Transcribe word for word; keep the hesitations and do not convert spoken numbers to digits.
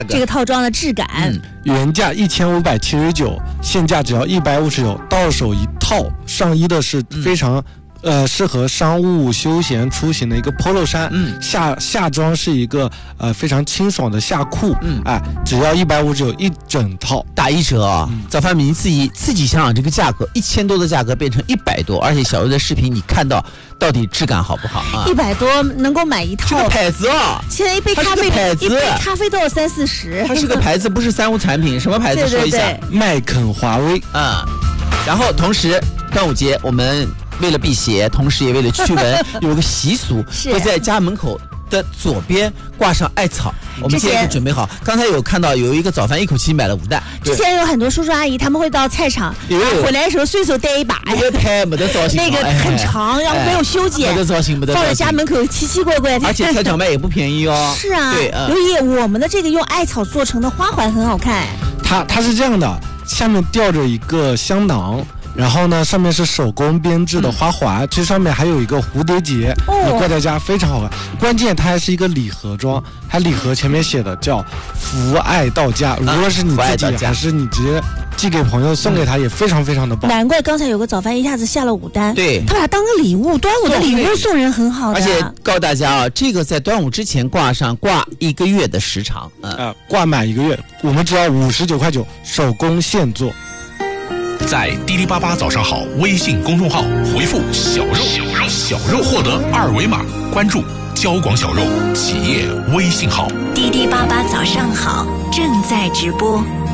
这个套装的质感。 嗯、原价一千五百七十九，现价只要一百五十九，到手一套上衣的是非常。嗯呃，适合商务休闲出行的一个 polo 衫，嗯，下下装是一个呃非常清爽的夏裤，嗯，哎，只要一百五十九一整套， 打一折啊、哦！嗯、早饭名字一自己想想这个价格，一千多的价格变成一百多，而且小优的视频你看到到底质感好不好啊？ 一百多能够买一套， 这个牌子啊！ 现在一杯咖啡，一杯咖啡都要三四十， 它是个牌子，不是三无产品，什么牌子？说一下， 对对对麦肯华威啊、嗯。然后同时端午节我们。为了辟邪，同时也为了驱蚊，有个习俗会在家门口的左边挂上艾草。我们现在就准备好。刚才有看到有一个早饭一口气买了五袋。 之前有很多叔叔阿姨他们会到菜场，回来的时候随手带一把， 那个太没得造型， 那个很长，然后没有修剪， 没得造型，没得放在家门口奇奇怪怪的。 而且菜场卖也不便宜哦。 是啊， 对， 刘烨，我们的这个用艾草做成的花环很好看。 它它是这样的，下面吊着一个香囊。然后呢，上面是手工编制的花环，这、嗯、上面还有一个蝴蝶结，哦、挂在家非常好看。关键它还是一个礼盒装，它礼盒前面写的叫“福爱到家”，无论是你自己还是你直接寄给朋友送给他，也非常非常的棒。 难怪刚才有个早饭一下子下了五单， 对， 他把它当个礼物，端午的礼物送人很好的。 而且告诉大家啊，这个在端午之前挂上，挂一个月的时长， 嗯、呃，挂满一个月，我们只要五十九块九，手工现做。 在滴滴八八早上好微信公众号回复小肉小肉小肉获得二维码，关注交广小肉企业微信号。 滴滴八八早上好正在直播。